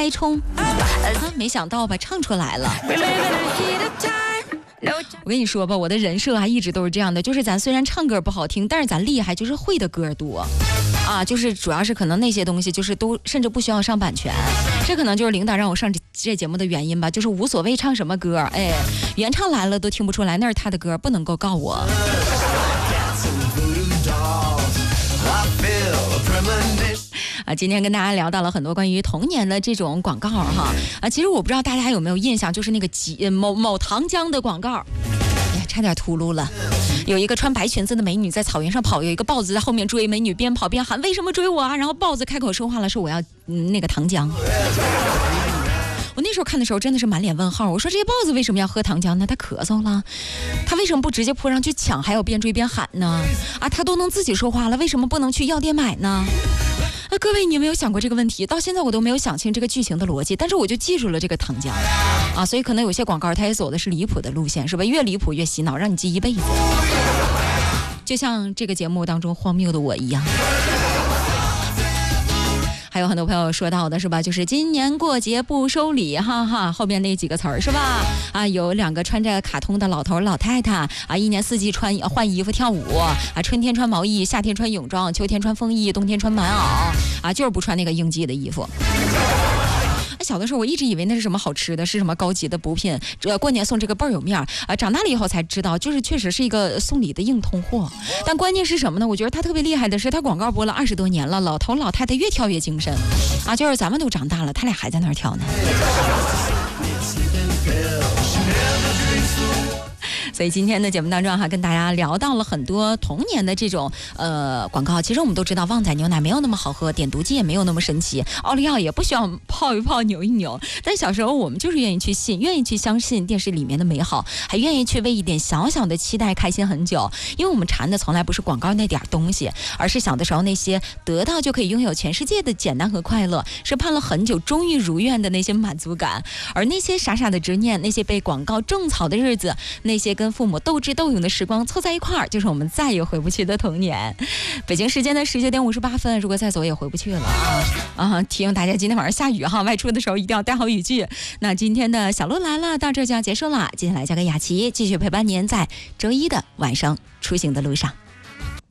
该冲。没想到吧，唱出来了。我跟你说吧，我的人设啊一直都是这样的，就是咱虽然唱歌不好听，但是咱厉害，就是会的歌多啊，就是主要是可能那些东西就是都甚至不需要上版权，这可能就是领导让我上这节目的原因吧，就是无所谓唱什么歌，哎，原唱来了都听不出来那是他的歌，不能够告我。今天跟大家聊到了很多关于童年的这种广告哈其实我不知道大家有没有印象，就是那个某糖浆的广告，哎呀，差点秃噜了。有一个穿白裙子的美女在草原上跑，有一个豹子在后面追，美女边跑边喊为什么追我啊？然后豹子开口说话了，说我要那个糖浆。我那时候看的时候真的是满脸问号，我说这些豹子为什么要喝糖浆呢？他咳嗽了，他为什么不直接扑上去抢，还要边追边喊呢？啊，他都能自己说话了，为什么不能去药店买呢？各位，你有没有想过这个问题？到现在我都没有想清这个剧情的逻辑，但是我就记住了这个糖浆啊，所以可能有些广告它也走的是离谱的路线，是吧？越离谱越洗脑，让你记一辈子，就像这个节目当中荒谬的我一样。还有很多朋友说到的是吧，就是今年过节不收礼，哈哈，后边那几个词儿是吧？啊，有两个穿着卡通的老头老太太啊，一年四季换衣服跳舞啊，春天穿毛衣，夏天穿泳装，秋天穿风衣，冬天穿棉袄啊，就是不穿那个应季的衣服。小的时候我一直以为那是什么好吃的，是什么高级的补品，过年送这个倍儿有面啊！长大了以后才知道，就是确实是一个送礼的硬通货。但关键是什么呢？我觉得他特别厉害的是，他广告播了20多年了，老头老太太越跳越精神啊！就是咱们都长大了，他俩还在那儿跳呢。所以今天的节目当中跟大家聊到了很多童年的这种广告。其实我们都知道旺仔牛奶没有那么好喝，点毒剂也没有那么神奇，奥利奥也不需要泡一泡扭一扭，但小时候我们就是愿意去信，愿意去相信电视里面的美好，还愿意去为一点小小的期待开心很久。因为我们馋的从来不是广告那点东西，而是小的时候那些得到就可以拥有全世界的简单和快乐，是盼了很久终于如愿的那些满足感。而那些傻傻的执念，那些被广告种草的日子，那些跟父母斗智斗勇的时光凑在一块儿，就是我们再也回不去的童年。北京时间的19点58分，如果再走也回不去了提醒大家今天晚上下雨哈，外出的时候一定要带好雨具。那今天的小鹿来了到这就要结束了，接下来交给雅琪继续陪伴您在周一的晚上出行的路上。